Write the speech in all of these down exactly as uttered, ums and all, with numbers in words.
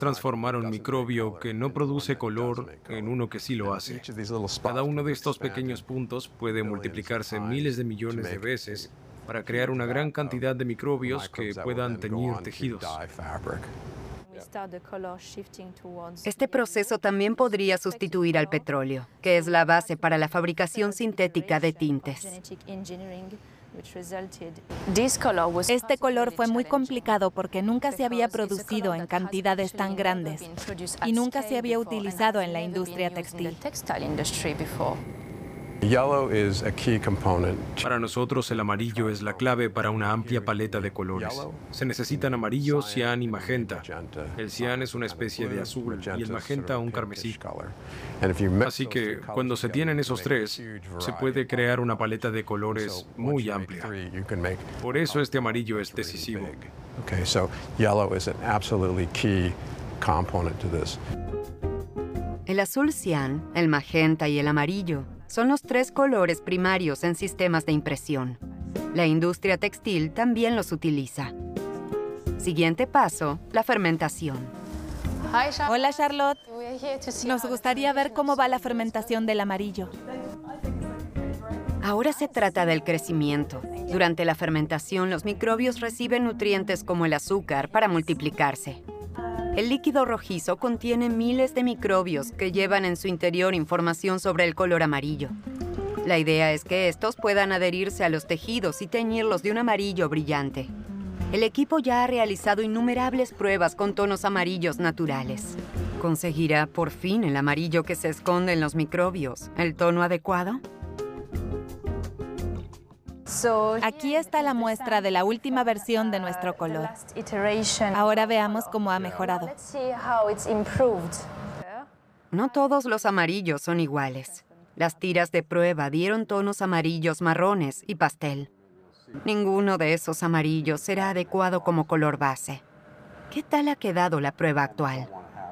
transformar un microbio que no produce color en uno que sí lo hace. Cada uno de estos pequeños puntos puede multiplicarse miles de millones de veces para crear una gran cantidad de microbios que puedan teñir tejidos. Este proceso también podría sustituir al petróleo, que es la base para la fabricación sintética de tintes. Este color fue muy complicado porque nunca se había producido en cantidades tan grandes y nunca se había utilizado en la industria textil. Para nosotros, el amarillo es la clave para una amplia paleta de colores. Se necesitan amarillo, cian y magenta. El cian es una especie de azul y el magenta un carmesí. Así que, cuando se tienen esos tres, se puede crear una paleta de colores muy amplia. Por eso este amarillo es decisivo. El azul cian, el magenta y el amarillo son los tres colores primarios en sistemas de impresión. La industria textil también los utiliza. Siguiente paso, la fermentación. Hola, Charlotte. Nos gustaría ver cómo va la fermentación del amarillo. Ahora se trata del crecimiento. Durante la fermentación, los microbios reciben nutrientes como el azúcar para multiplicarse. El líquido rojizo contiene miles de microbios que llevan en su interior información sobre el color amarillo. La idea es que estos puedan adherirse a los tejidos y teñirlos de un amarillo brillante. El equipo ya ha realizado innumerables pruebas con tonos amarillos naturales. ¿Conseguirá por fin el amarillo que se esconde en los microbios el tono adecuado? Aquí está la muestra de la última versión de nuestro color. Ahora veamos cómo ha mejorado. No todos los amarillos son iguales. Las tiras de prueba dieron tonos amarillos marrones y pastel. Ninguno de esos amarillos será adecuado como color base. ¿Qué tal ha quedado la prueba actual?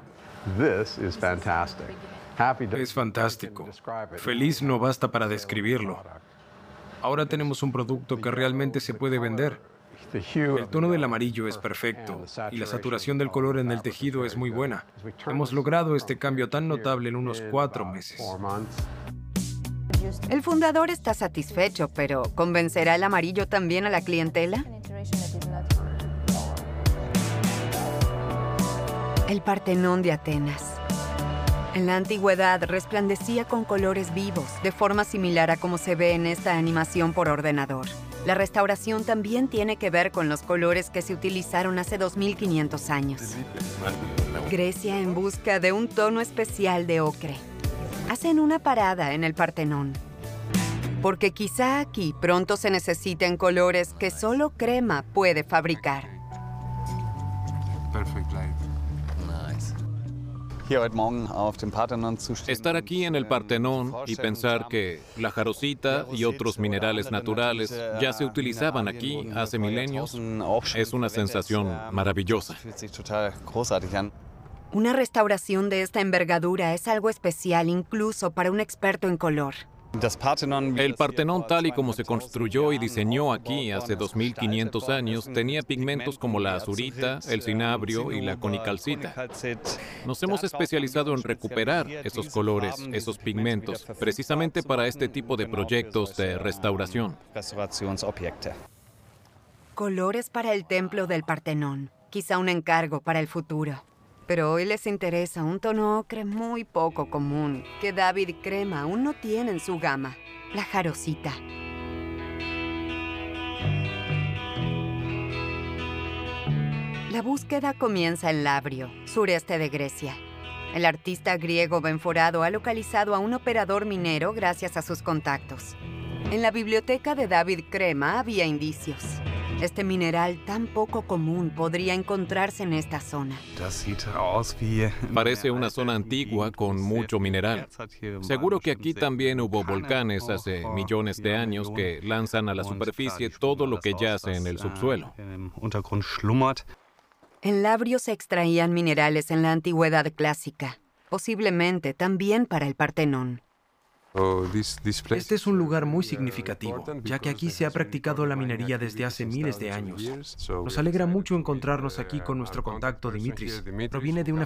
Es fantástico. Feliz no basta para describirlo. Ahora tenemos un producto que realmente se puede vender. El tono del amarillo es perfecto y la saturación del color en el tejido es muy buena. Hemos logrado este cambio tan notable en unos cuatro meses. El fundador está satisfecho, pero ¿convencerá el amarillo también a la clientela? El Partenón de Atenas. En la antigüedad resplandecía con colores vivos, de forma similar a como se ve en esta animación por ordenador. La restauración también tiene que ver con los colores que se utilizaron hace dos mil quinientos años. Grecia en busca de un tono especial de ocre. Hacen una parada en el Partenón. Porque quizá aquí pronto se necesiten colores que solo crema puede fabricar. Perfect light. Estar aquí en el Partenón y pensar que la jarosita y otros minerales naturales ya se utilizaban aquí hace milenios es una sensación maravillosa. Una restauración de esta envergadura es algo especial incluso para un experto en color. El Partenón, tal y como se construyó y diseñó aquí hace dos mil quinientos años, tenía pigmentos como la azurita, el cinabrio y la conicalcita. Nos hemos especializado en recuperar esos colores, esos pigmentos, precisamente para este tipo de proyectos de restauración. Colores para el templo del Partenón. Quizá un encargo para el futuro. Pero hoy les interesa un tono ocre muy poco común, que David Crema aún no tiene en su gama, la jarosita. La búsqueda comienza en Lavrio, sureste de Grecia. El artista griego Benforado ha localizado a un operador minero gracias a sus contactos. En la biblioteca de David Crema había indicios. Este mineral tan poco común podría encontrarse en esta zona. Parece una zona antigua con mucho mineral. Seguro que aquí también hubo volcanes hace millones de años que lanzan a la superficie todo lo que yace en el subsuelo. En Lavrio se extraían minerales en la antigüedad clásica, posiblemente también para el Partenón. Este es un lugar muy significativo, ya que aquí se ha practicado la minería desde hace miles de años. Nos alegra mucho encontrarnos aquí con nuestro contacto Dimitris. Proviene de una